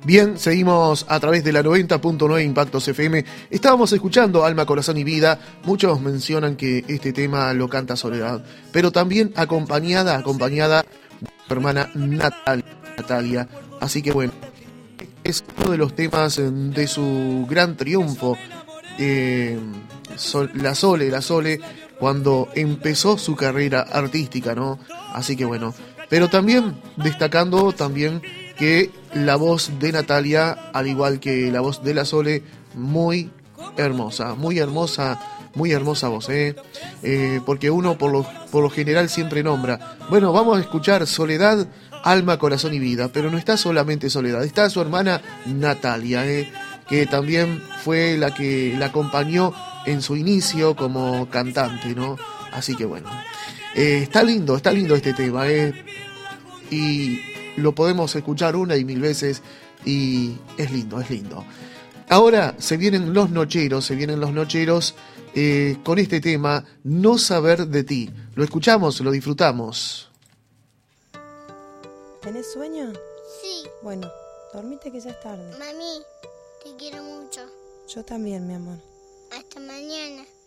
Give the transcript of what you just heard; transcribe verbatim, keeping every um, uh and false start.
Bien, seguimos a través de la noventa punto nueve Impactos F M. Estábamos escuchando Alma, Corazón y Vida. Muchos mencionan que este tema lo canta Soledad, pero también acompañada, acompañada de su hermana Natalia. Natalia. Así que bueno, es uno de los temas de su gran triunfo. Eh, Sol, la Sole, la Sole, cuando empezó su carrera artística, ¿no? Así que bueno, pero también destacando también que la voz de Natalia, al igual que la voz de la Sole, muy hermosa, muy hermosa, muy hermosa voz, ¿eh? Eh, porque uno por lo, por lo general siempre nombra, bueno, vamos a escuchar Soledad, Alma, Corazón y Vida, pero no está solamente Soledad, está su hermana Natalia, ¿eh? Que también fue la que la acompañó en su inicio como cantante, ¿no? Así que bueno, eh, está lindo, está lindo este tema, ¿eh? Y lo podemos escuchar una y mil veces y es lindo, es lindo. Ahora se vienen los nocheros, se vienen los nocheros eh, con este tema, No saber de ti. Lo escuchamos, lo disfrutamos. ¿Tenés sueño? Sí. Bueno, dormite que ya es tarde. Mami, te quiero mucho. Yo también, mi amor. Hasta mañana.